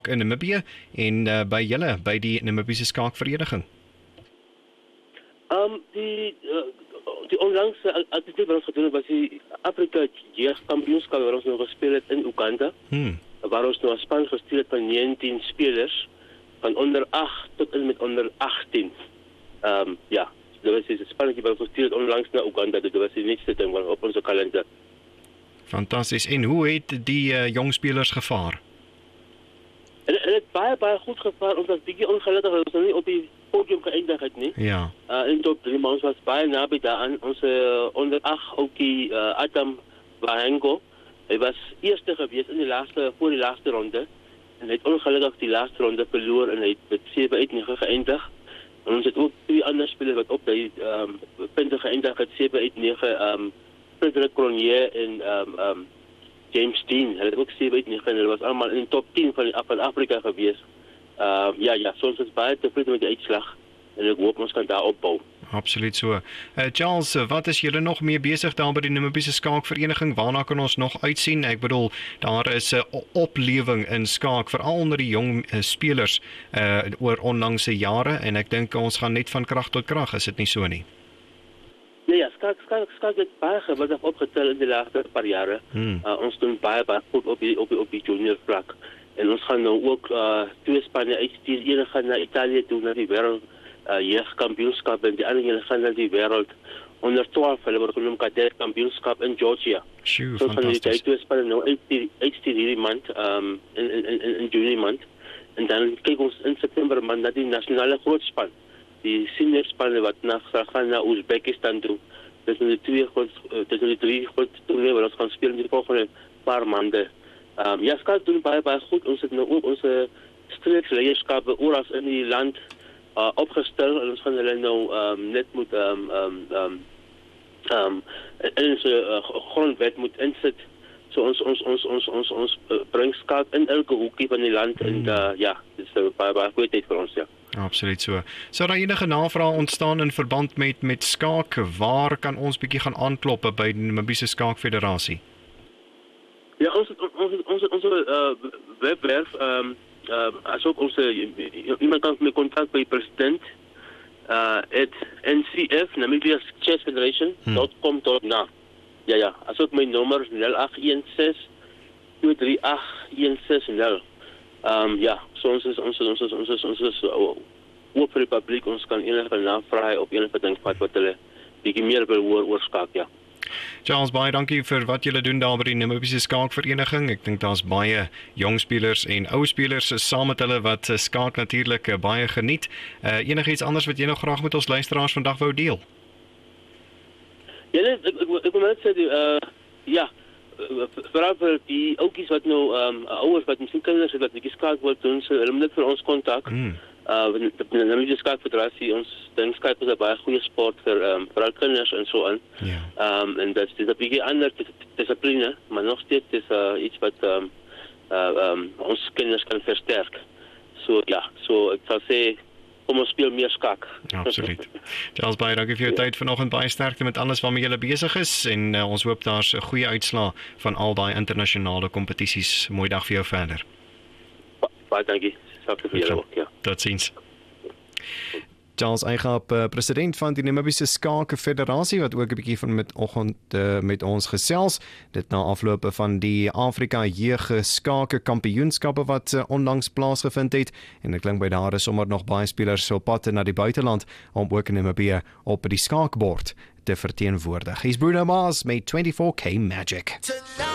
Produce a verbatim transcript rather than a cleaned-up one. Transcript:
in Namibië en uh, by julle, by die Namibiese skaakvereniging? Um, die, uh, die onlangse activiteit wat ons gedoen het, was die Afrika jeugkampioenskap waar ons nog gespeeld het in Uganda. Hmm. Waar ons nou 'n span gestuur het van negentien spelers, van onder agt tot en met onder agttien. Um, ja, dat was een spannetje wat ons gestuur het onlangs naar Uganda, dat was die nietste ding op onze kalender. Fantasties. En hoe het die uh, jong spelers gevaar? En het het baie, baie goed gevaar, omdat het bietjie ongelukkig was, ons nog nie op die podium geëindig het nie. Ja. Uh, in top drie, maar ons was baie naby daaraan. Onze uh, onder acht oukie uh, Adam Wahengo, hy was eerste geweest in die laatste, voor die laatste ronde. En hy het ongelukkig die laatste ronde verloor en hy het met sewe uit nege geëindig. En ons het ook twee ander spelers wat op die um, punte geëindig het, sewe uit nege, um, Frederik Cronje en um, um, James Dean. Hulle het ook sewe uit nege en hulle was allemaal in die top tien van, die, van Afrika geweest. Uh, ja, ja, so ons is baie tevreden met die uitslag en ek hoop ons kan daar opbou. Absoluut so. Uh, Charles, wat is julle nog mee besig daar by die Namibiese skaakvereniging? Waarna kan ons nog uitsien? Ek bedoel, daar is 'n uh, oplewing in skaak, veral onder die jong uh, spelers uh, oor onlangse jare en ek dink ons gaan net van krag tot krag, is dit nie so nie? Nee, ja, skaak, skaak, skaak het baie geweldig opgetel in die laatste paar jare. Hmm. Uh, ons doen baie, baie goed op die, op die, op die junior vlak. En ons gaan nou ook uh, twee spanne uitstuur. Een gaan naar Italië toe, naar die wereld uh, jeugdkampioenskap en die andere gaan naar die wereld onder twaalf. Hulle word genoem kadetkampioenskap in Georgia. Sjoe, so gaan fantastisch. die twee spanne nou uitstuur, uitstuur hierdie maand, um, in, in, in, in juni maand. En dan kyk ons in September maand naar die nasionale grootspan. Die senior spanne wat na, gaan naar Oezbekistan toe. Dit is nou die twee groot, uh, dit is nou die drie groot toernooi wat ons gaan spelen in die volgende paar maanden. Um, ja, skaak doen baie, baie goed. Ons het nou ook onze streeksleierskappe oral in die land uh, opgestel en ons gaan hulle nou um, net moet um, um, um, um, in onze uh, grondwet moet insit. So ons ons ons ons ons ons uh, bring skaak in elke hoekie van die land en uh, ja, dit is uh, baie baie goeie tyd vir ons, ja. Absoluut so. Sou daar enige navrae ontstaan in verband met met skaak? Waar kan ons bietjie gaan aanklop by die Namibiese Skaakfederasie? Ja, ons ons ons ons uh, webwerf, um, uh, as ook onze, iemand kan met contact bij president, uh, at N C F, Namibia's Chess Federation, hmm. dot com dot na. Ja, ja, as ook mijn nummer nul agt een ses twee drie agt een ses nul. Um, ja, so ons is, ons is, ons is, ons is, ons is uh, oop vir die publiek, ons kan enige navraag op enige ding wat wat hulle bietjie meer wil hoor oor skaak, ja. Charles, baie dankie vir wat julle doen daar by die Namibiese Skaakvereniging. Ek dink daar's baie jong spelers en ou spelers saam met hulle wat skaak natuurlik baie geniet. Uh, enigiets anders wat jy nog graag met ons luisteraars vandag wou deel? Ja, nee, ek, ek, ek wil net sê, uh, ja, vooral vir die oukies wat nou, um, ouers wat misschien kinders het wat die skaak wil doen, so hulle moet net vir ons kontak. Mm. Uh, de Namibiese Skaakfederatie, ons dink skaak is 'n baie goeie sport vir um, vooral kinders en so aan. Yeah. Um, en dat is 'n bietjie ander dissipline, maar nog steeds is uh, iets wat um, uh, um, ons kinders kan versterk. So ja, so ek sal sê kom ons speel meer skaak. Absoluut. Charles, baie dankie vir jou ja. tyd vanoggend, baie sterkte met alles waarmee jy besig is en uh, ons hoop daar's 'n goeie uitslaa van al daai internasionale kompetisies. Mooi dag vir jou verder. Ba baie dankie. Ja. Tot ziens. Charles Eigap, uh, president van die Namibiese Skaakfederasie, wat ook 'n bietjie van met oggend uh, met ons gesels. Dit na afloop van die Afrika Jeug Skaak Kampioenskappe wat uh, onlangs plaasgevind het. En dit klink by daar is sommer nog baie spelers op pad na die buiteland om ook in Namibië op die skaakbord te verteenwoordig. Hier's Bruno Mars met twenty-four K Magic.